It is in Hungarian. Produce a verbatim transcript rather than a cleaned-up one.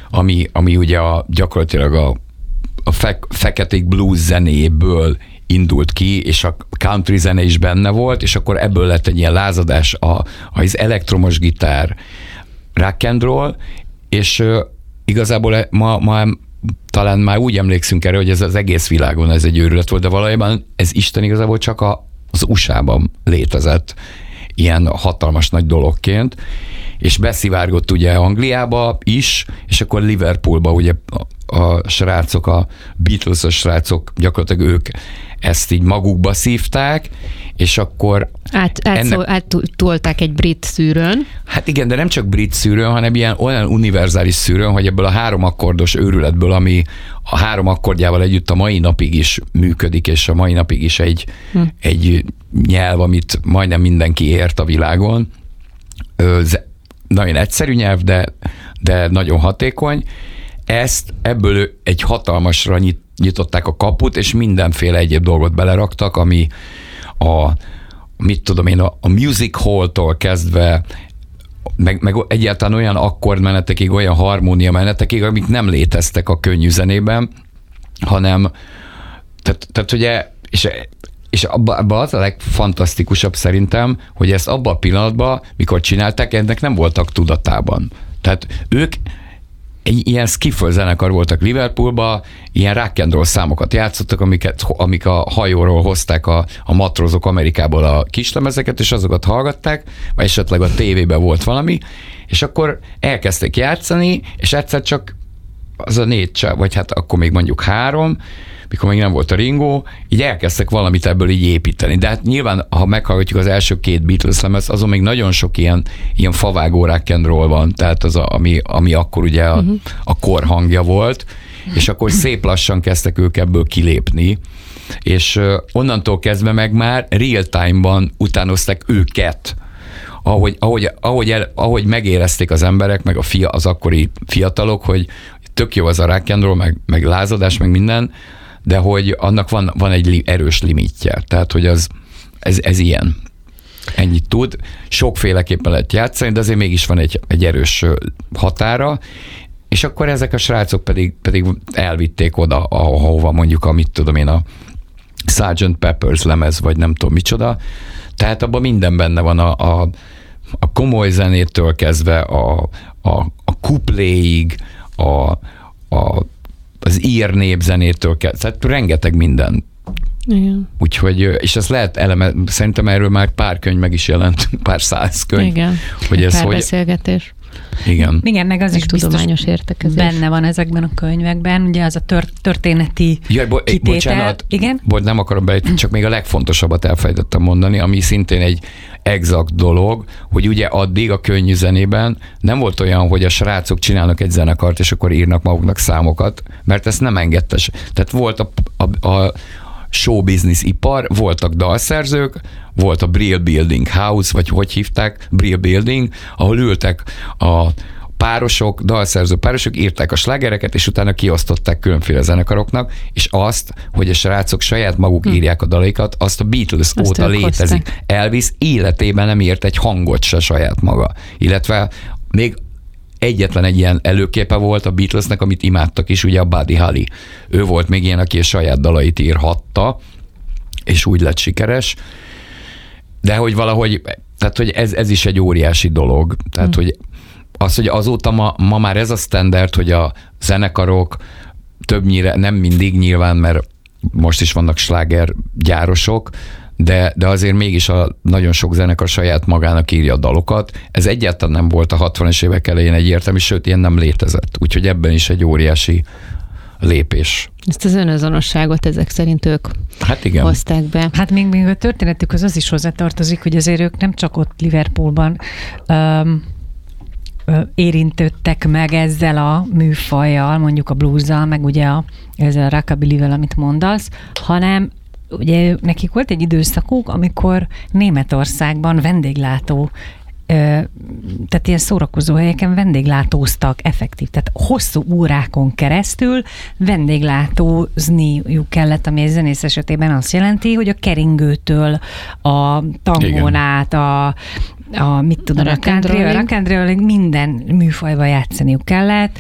ami, ami ugye a, gyakorlatilag a, a fe, feketék blues zenéből indult ki, és a country zene is benne volt, és akkor ebből lett egy ilyen lázadás a, az elektromos gitár, rock and roll, és uh, igazából ma, ma talán már úgy emlékszünk erre, hogy ez az egész világon ez egy őrület volt, de valójában ez Isten igazából csak a, az u es á-ban létezett ilyen hatalmas nagy dologként, és beszivárgott ugye Angliába is, és akkor Liverpoolba ugye a, a srácok, a Beatles-os srácok gyakorlatilag ők ezt így magukba szívták, és akkor... Át, ennek... Áttolták egy brit szűrőn. Hát igen, de nem csak brit szűrőn, hanem ilyen olyan univerzális szűrőn, hogy ebből a három akkordos őrületből, ami a három akkordjával együtt a mai napig is működik, és a mai napig is egy, hm. egy nyelv, amit majdnem mindenki ért a világon. Nagyon egyszerű nyelv, de, de nagyon hatékony. Ezt ebből egy hatalmasra nyit, nyitották a kaput, és mindenféle egyéb dolgot beleraktak, ami a, mit tudom én, a, a music hall-tól kezdve, meg, meg egyáltalán olyan akkordmenetekig, olyan harmónia menetekig, amik nem léteztek a könnyű zenében, hanem, tehát, tehát ugye, és, és abban abba az a legfantasztikusabb szerintem, hogy ezt abban a pillanatban, mikor csinálták, ennek nem voltak tudatában. Tehát ők egy ilyen skiffle zenekar voltak Liverpoolban, ilyen rock and roll számokat játszottak, amiket, amik a hajóról hozták a, a matrózok Amerikából a kislemezeket, és azokat hallgatták, vagy esetleg a tévében volt valami, és akkor elkezdték játszani, és egyszer csak az a négy csáv, vagy hát akkor még mondjuk három, mikor még nem volt a Ringo, így elkezdtek valamit ebből így építeni. De hát nyilván, ha meghallgatjuk az első két Beatles lemez, azon még nagyon sok ilyen, ilyen favágó rock and roll van, tehát az, a, ami, ami akkor ugye a, uh-huh. a kor hangja volt, és akkor szép lassan kezdtek ők ebből kilépni, és uh, onnantól kezdve meg már real time-ban utánozták őket, ahogy, ahogy, ahogy, el, ahogy megérezték az emberek, meg a fia, az akkori fiatalok, hogy tök jó az a rock and roll, meg, meg lázadás, meg minden, de hogy annak van, van egy erős limitje. Tehát, hogy az, ez, ez ilyen. Ennyit tud. Sokféleképpen lehet játszani, de azért mégis van egy, egy erős határa, és akkor ezek a srácok pedig, pedig elvitték oda, ahova mondjuk a, mit tudom én, a sergeant Pepper's lemez, vagy nem tudom micsoda. Tehát abban minden benne van, a, a, a komoly zenétől kezdve a, a, a kupléig, a, a az ír népzenétől kell, tehát rengeteg minden. Igen. Úgyhogy, és ez lehet eleme, szerintem erről már pár könyv meg is jelent, pár száz könyv. Igen, hogy ez pár hogy... beszélgetés. Igen. Igen, meg az meg is tudományos értekezés. Benne van ezekben a könyvekben, ugye az a tört, történeti Jaj, bo- kitétel. Bocsánat, igen? Bo- nem akarom bejutni, csak még a legfontosabbat elfelejtettem mondani, ami szintén egy exakt dolog, hogy ugye addig a könnyű zenében nem volt olyan, hogy a srácok csinálnak egy zenekart, és akkor írnak maguknak számokat, mert ezt nem engedte. Tehát volt a, a, a show business ipar, voltak dalszerzők, volt a Brill Building House, vagy hogy hívták, Brill Building, ahol ültek a párosok, dalszerző párosok, írták a slágereket, és utána kiosztották különféle zenekaroknak, és azt, hogy a srácok saját maguk hm. írják a dalaikat, azt a Beatles azt óta létezik. Hozták. Elvis életében nem írt egy hangot se saját maga. Illetve még egyetlen egy ilyen előképe volt a Beatlesnek, amit imádtak is, ugye a Buddy Holly. Ő volt még ilyen, aki a saját dalait írhatta, és úgy lett sikeres. De hogy valahogy, tehát hogy ez, ez is egy óriási dolog. Tehát, hmm. hogy az, hogy azóta ma, ma már ez a standard, hogy a zenekarok többnyire, nem mindig nyilván, mert most is vannak slágergyárosok, de, de azért mégis a nagyon sok zenekar saját magának írja a dalokat. Ez egyáltalán nem volt a hatvanas évek elején egyértelmű, sőt, ilyen nem létezett. Úgyhogy ebben is egy óriási lépés. Ezt az önazonosságot ezek szerint ők hát igen. hozták be. Hát még, még a történetük az az is hozzátartozik, hogy azért ők nem csak ott Liverpoolban um, érintődtek meg ezzel a műfajjal, mondjuk a blues-zal, meg ugye a, ezzel a rockabilly-vel, amit mondasz, hanem ugye nekik volt egy időszakuk, amikor Németországban vendéglátó, tehát ilyen szórakozó helyeken vendéglátóztak effektív, tehát hosszú órákon keresztül vendéglátózniuk kellett, ami egy zenész esetében azt jelenti, hogy a keringőtől a tangón át, a a mit tudom, a country, a rock and roll, minden műfajba játszaniuk kellett,